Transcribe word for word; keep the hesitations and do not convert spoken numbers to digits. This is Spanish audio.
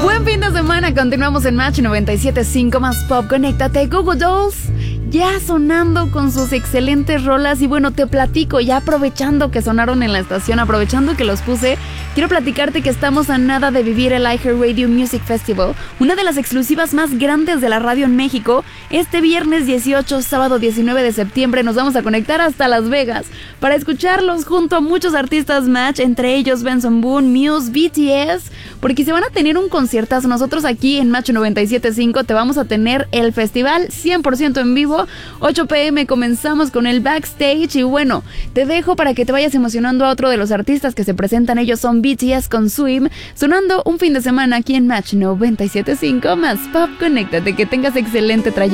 Buen fin de semana, continuamos en Match noventa y siete punto cinco más Pop. Conéctate, Google Dolls ya sonando con sus excelentes rolas. Y bueno, te platico, ya aprovechando que sonaron en la estación, aprovechando que los puse, quiero platicarte que estamos a nada de vivir el iHeartRadio Music Festival, una de las exclusivas más grandes de la radio en México. Este viernes dieciocho, sábado diecinueve de septiembre nos vamos a conectar hasta Las Vegas para escucharlos junto a muchos artistas Match, entre ellos Benson Boone, Muse, B T S, porque se van a tener un conciertazo. Nosotros aquí en Match noventa y siete punto cinco te vamos a tener el festival cien por ciento en vivo. ocho pe eme comenzamos con el backstage y bueno, te dejo para que te vayas emocionando a otro de los artistas que se presentan. Ellos son B T S con Swim, sonando un fin de semana aquí en Match noventa y siete punto cinco más Pop. Conéctate, que tengas excelente trayecto.